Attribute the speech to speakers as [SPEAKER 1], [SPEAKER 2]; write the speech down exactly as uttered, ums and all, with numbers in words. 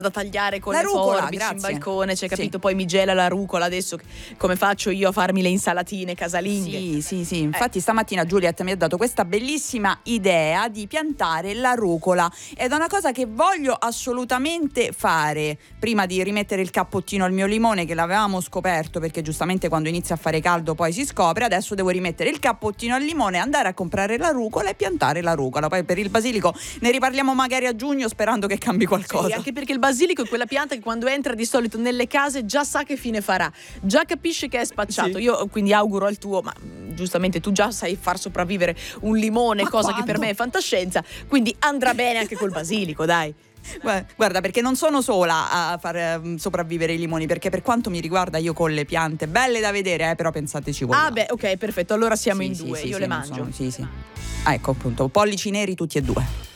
[SPEAKER 1] da tagliare con
[SPEAKER 2] la
[SPEAKER 1] le
[SPEAKER 2] rucola,
[SPEAKER 1] forbici
[SPEAKER 2] grazie.
[SPEAKER 1] in balcone, c'è capito?
[SPEAKER 2] Sì.
[SPEAKER 1] Poi mi gela la rucola, adesso come faccio io a farmi le insalatine casalinghe?
[SPEAKER 2] Sì, sì, sì. Infatti eh. stamattina Juliet mi ha dato questa bellissima idea di piantare la rucola ed è una cosa che voglio assolutamente fare prima di rimettere il cappottino al mio limone, che l'avevamo scoperto perché giustamente quando inizia a fare caldo poi si scopre. Adesso devo rimettere il cappottino al limone, andare a comprare la rucola e piantare la rucola. Poi per il basilico ne riparliamo magari a giugno, sperando che cambi qualcosa.
[SPEAKER 1] Sì, anche perché il basilico è quella pianta che quando entra di solito nelle case già sa che fine farà, già capisce che è spacciato. Sì. Io quindi auguro al tuo, ma giustamente tu già sai far sopravvivere un limone,
[SPEAKER 2] ma
[SPEAKER 1] cosa
[SPEAKER 2] quando?
[SPEAKER 1] che per me è fantascienza, quindi andrà bene anche col basilico, dai.
[SPEAKER 2] Guarda, perché non sono sola a far sopravvivere i limoni, perché per quanto mi riguarda io con le piante belle da vedere, eh, però pensateci voi.
[SPEAKER 1] Ah beh, ok, perfetto, allora siamo
[SPEAKER 2] sì,
[SPEAKER 1] in
[SPEAKER 2] sì,
[SPEAKER 1] due,
[SPEAKER 2] sì,
[SPEAKER 1] io
[SPEAKER 2] sì,
[SPEAKER 1] le mangio.
[SPEAKER 2] Sono, sì, sì. Ah, ecco appunto, pollici neri tutti e due.